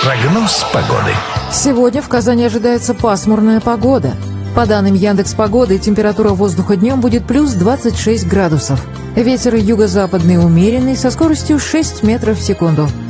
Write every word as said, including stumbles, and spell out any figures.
Прогноз погоды. Сегодня в Казани ожидается пасмурная погода. По данным Яндекс.Погоды, температура воздуха днем будет плюс двадцать шесть градусов. Ветер юго-западный умеренный со скоростью шесть метров в секунду.